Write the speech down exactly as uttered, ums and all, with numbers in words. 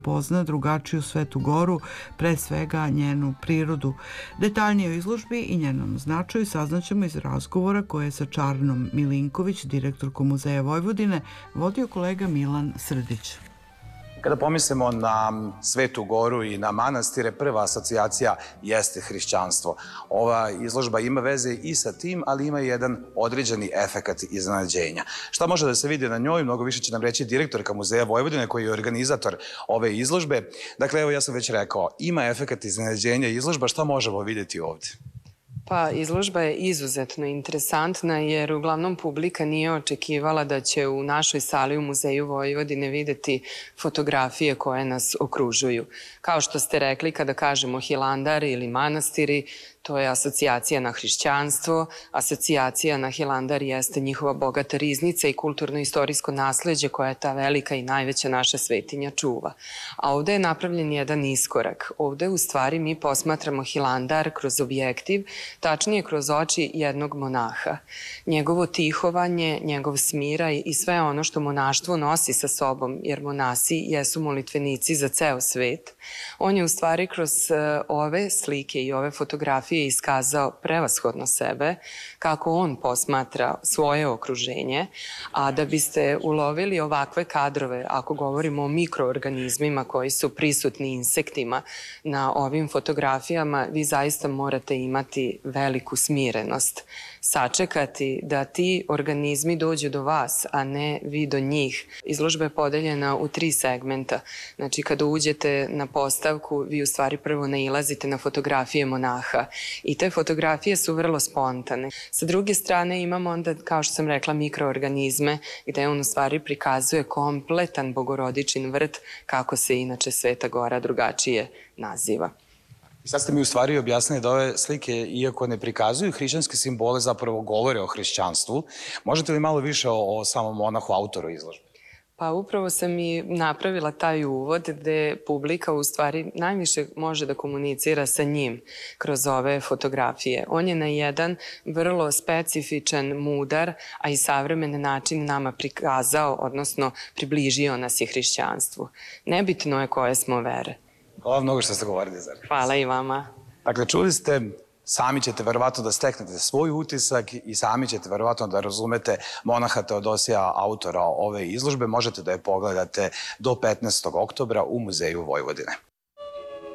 pozna drugačiju Svetu Goru, pre svega njenu prirodu. Detaljnije o izložbi i njenom značaju saznaćemo iz razgovora koje je sa Čarnom Milinković, direktorkom Muzeja Vojvodine, vodio kolega Milan Srdić. Kada pomislimo na Svetu Goru i na manastire, prva asocijacija jeste hrišćanstvo. Ova izložba ima veze i sa tim, ali ima i jedan određeni efekat iznenađenja. Šta može da se vidi na njoj? Mnogo više će nam reći direktorka Muzeja Vojvodine, koji je organizator ove izložbe. Dakle, evo ja sam već rekao, ima efekat iznenađenja izložba. Šta možemo vidjeti ovdje? Pa, izložba je izuzetno interesantna jer uglavnom publika nije očekivala da će u našoj sali u Muzeju Vojvodine videti fotografije koje nas okružuju. Kao što ste rekli, kada kažemo Hilandar ili manastiri, to je asocijacija na hrišćanstvo. Asocijacija na Hilandar jeste njihova bogata riznica i kulturno-istorijsko nasleđe koja je ta velika i najveća naša svetinja čuva. A ovde je napravljen jedan iskorak. Ovde u stvari mi posmatramo Hilandar kroz objektiv, tačnije kroz oči jednog monaha. Njegovo tihovanje, njegov smiraj i sve ono što monaštvo nosi sa sobom, jer monasi jesu molitvenici za ceo svet. On je u stvari kroz ove slike i ove fotografije je iskazao prevashodno sebe, kako on posmatra svoje okruženje, a da biste ulovili ovakve kadrove, ako govorimo o mikroorganizmima koji su prisutni insektima na ovim fotografijama, vi zaista morate imati veliku smirenost. Sačekati da ti organizmi dođu do vas, a ne vi do njih. Izložba je podeljena u tri segmenta. Znači, kada uđete na postavku, vi u stvari prvo nailazite na fotografije monaha i te fotografije su vrlo spontane. Sa druge strane imamo onda, kao što sam rekla, mikroorganizme, gde on u stvari prikazuje kompletan bogorodičin vrt, kako se inače Sveta Gora drugačije naziva. I sad ste mi u stvari objasnili da ove slike, iako ne prikazuju hrišćanske simbole, zapravo govore o hrišćanstvu. Možete li malo više o samom monahu, autoru izložbe? Pa upravo sam i napravila taj uvod gde publika u stvari najviše može da komunicira sa njim kroz ove fotografije. On je na jedan vrlo specifičan, mudar, a i savremen način nama prikazao, odnosno približio nas i hrišćanstvu. Nebitno je koje smo vere. Hvala mnogo što ste govorili. Hvala i vama. Dakle, čuli ste, sami ćete verovatno da steknete svoj utisak i sami ćete verovatno da razumete monaha Teodosija, autora ove izložbe. Možete da je pogledate do petnaestog oktobra u Muzeju Vojvodine.